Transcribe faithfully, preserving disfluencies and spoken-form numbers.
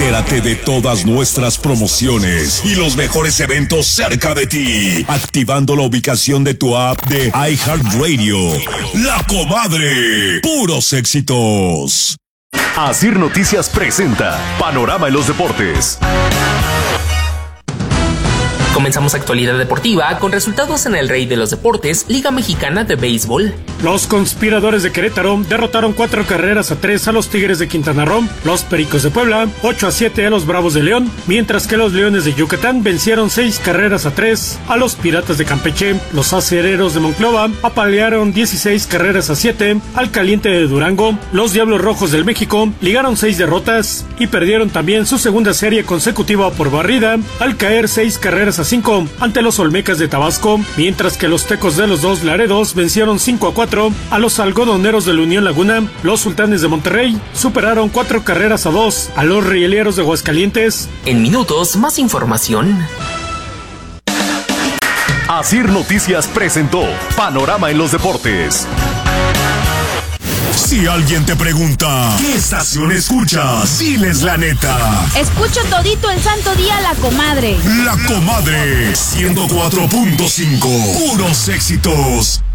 Entérate de todas nuestras promociones y los mejores eventos cerca de ti, activando la ubicación de tu app de iHeartRadio. La Comadre, puros éxitos. Asir Noticias presenta Panorama en los Deportes. Comenzamos actualidad deportiva con resultados en el Rey de los Deportes, Liga Mexicana de Béisbol. Los Conspiradores de Querétaro derrotaron cuatro carreras a tres a los Tigres de Quintana Roo, los Pericos de Puebla ocho a siete a los Bravos de León, mientras que los Leones de Yucatán vencieron seis carreras a tres a los Piratas de Campeche. Los Acereros de Monclova apalearon dieciséis carreras a siete al Caliente de Durango. Los Diablos Rojos del México ligaron seis derrotas y perdieron también su segunda serie consecutiva por barrida al caer seis carreras a cinco ante los Olmecas de Tabasco, mientras que los Tecos de los Dos Laredos vencieron cinco a cuatro a los Algodoneros de la Unión Laguna. Los Sultanes de Monterrey superaron cuatro carreras a dos a los Rieleros de Aguascalientes. En minutos, más información. Asir Noticias presentó Panorama en los Deportes. Si alguien te pregunta, ¿qué estación escuchas? Diles la neta. Escucho todito el santo día La Comadre. La Comadre, ciento cuatro punto cinco. Puros éxitos.